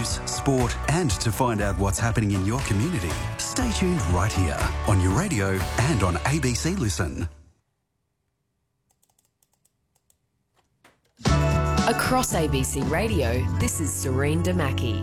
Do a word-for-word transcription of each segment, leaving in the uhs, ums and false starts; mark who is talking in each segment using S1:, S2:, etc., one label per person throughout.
S1: news, sport, and to find out what's happening in your community, stay tuned right here on your radio and on A B C Listen.
S2: Across A B C Radio, this is Serene Damaki.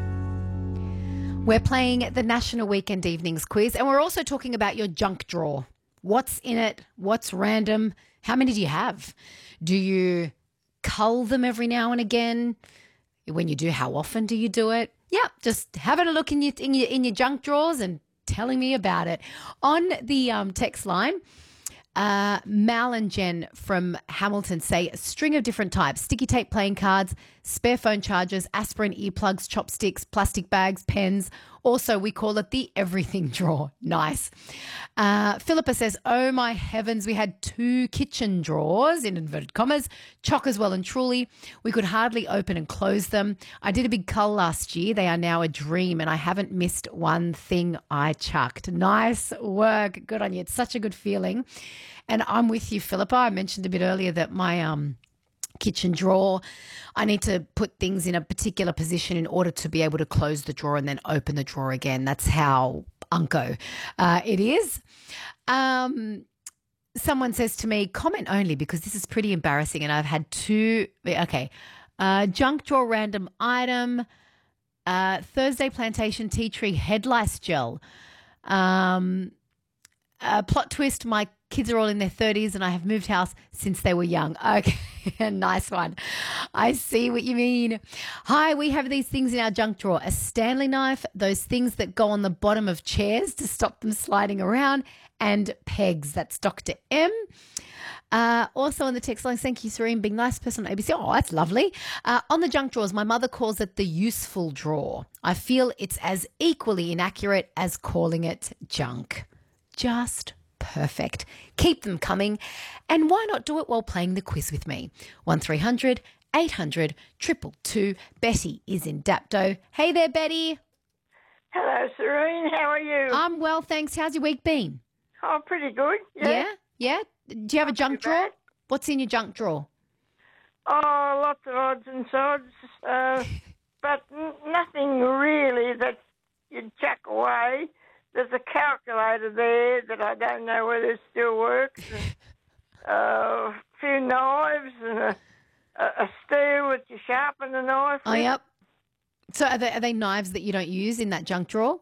S3: We're playing the National Weekend Evenings Quiz, and we're also talking about your junk drawer. What's in it? What's random? How many do you have? Do you cull them every now and again? When you do, how often do you do it? Yeah, just having a look in your in your, in your junk drawers and telling me about it. On the um, text line, Uh, Mal and Jen from Hamilton say a string of different types: sticky tape playing cards, spare phone chargers, aspirin earplugs, chopsticks, plastic bags, pens. Also, we call it the everything drawer. Nice. Uh, Philippa says, oh my heavens, we had two kitchen drawers, in inverted commas, chock as well and truly. We could hardly open and close them. I did a big cull last year. They are now a dream, and I haven't missed one thing I chucked. Nice work. Good on you. It's such a good feeling. And I'm with you, Philippa. I mentioned a bit earlier that my um, kitchen drawer, I need to put things in a particular position in order to be able to close the drawer and then open the drawer again. That's how unco uh, it is. Um, someone says to me, comment only, because this is pretty embarrassing, and I've had two. Okay. Uh, junk drawer random item, uh, Thursday Plantation tea tree head lice gel. Um, uh, plot twist, my kids are all in their thirties and I have moved house since they were young. Okay, nice one. I see what you mean. Hi, we have these things in our junk drawer: a Stanley knife, those things that go on the bottom of chairs to stop them sliding around, and pegs. That's Doctor M. Uh, also on the text line, thank you, Serene, being nice person on A B C. Oh, that's lovely. Uh, on the junk drawers, my mother calls it the useful drawer. I feel it's as equally inaccurate as calling it junk. Just perfect. Keep them coming. And why not do it while playing the quiz with me? one three hundred eight hundred two two two. Betty is in Dapto. Hey there, Betty.
S4: Hello, Serene. How are you?
S3: I'm well, thanks. How's your week been?
S4: Oh, pretty good. Yeah.
S3: Yeah? Yeah? Do you have a junk
S4: too
S3: drawer?
S4: bad.
S3: What's in your junk drawer?
S4: Oh, lots of odds and sods, uh, but n- nothing really that you'd chuck away. There's a calculator there that I don't know whether it still works. And, uh, a few knives and a, a, a steel which you sharpen the knife
S3: Oh,
S4: with.
S3: yep. So are they, are they knives that you don't use in that junk drawer?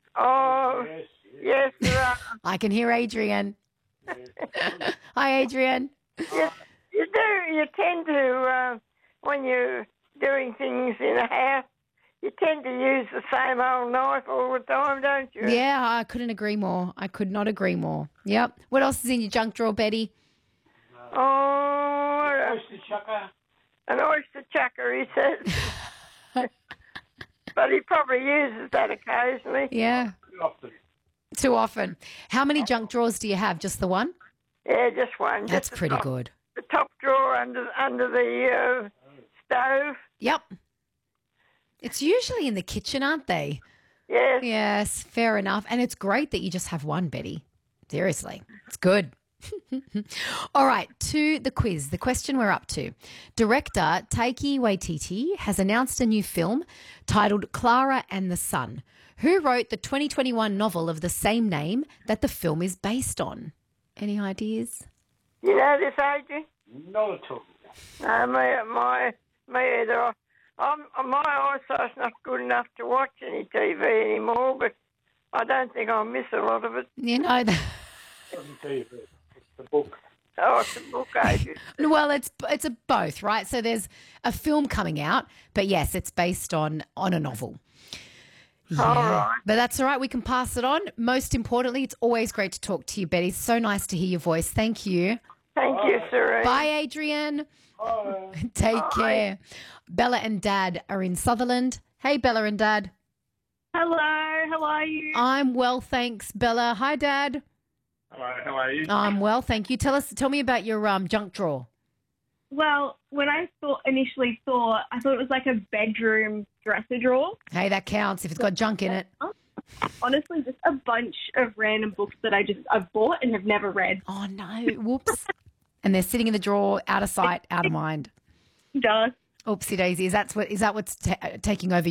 S4: Oh, yes, there are.
S3: I can hear Adrian. Hi, Adrian.
S4: you, you do. You tend to, uh, when you're doing things in a house, you tend to use the same old knife all the time, don't you?
S3: Yeah, I couldn't agree more. I could not agree more. Yep. What else is in your junk drawer, Betty?
S4: Oh, an oyster chucker. An oyster chucker, he says. But he probably uses that occasionally.
S3: Yeah.
S5: Too often.
S3: Too often. How many junk drawers do you have? Just the one?
S4: Yeah, just one.
S3: That's
S4: just the
S3: pretty
S4: top,
S3: good.
S4: The top drawer under under the uh, stove.
S3: Yep. It's usually in the kitchen, aren't they?
S4: Yes.
S3: Yes, fair enough. And it's great that you just have one, Betty. Seriously, it's good. All right, to the quiz, the question we're up to. Director Taiki Waititi has announced a new film titled Clara and the Sun. Who wrote the twenty twenty-one novel of the same name that the film is based on? Any ideas?
S4: You know this, Adrian?
S5: Not at all.
S4: No, me, my, me either. I'm, my eyesight's not good enough to watch any T V anymore, but I don't think I'll miss a lot of it.
S3: You know, the,
S5: Doesn't tell you, but it's the book.
S4: Oh, it's a book, Adrian.
S3: well, it's it's a both, right? So there's a film coming out, but yes, it's based on on a novel. Yeah.
S4: All right.
S3: But that's all right. We can pass it on. Most importantly, it's always great to talk to you, Betty. So nice to hear your voice. Thank you.
S4: Thank you, Serene.
S3: Bye, Adrian.
S5: Oh,
S3: Take
S4: Bye.
S3: care. Bella and Dad are in Sutherland. Hey, Bella and Dad.
S6: Hello, how are you?
S3: I'm well, thanks, Bella. Hi, Dad.
S5: hello, how are you?
S3: I'm well, thank you. Tell us, tell me about your um junk drawer.
S6: Well, when I thought initially thought, I thought it was like a bedroom dresser drawer.
S3: Hey, that counts if it's got junk in it.
S6: Honestly, just a bunch of random books that I just I've bought and have never read.
S3: Oh no! Whoops. And they're sitting in the drawer, out of sight, out of mind.
S6: Duh.
S3: Oopsie daisy. Is that what? Is that what's ta- taking over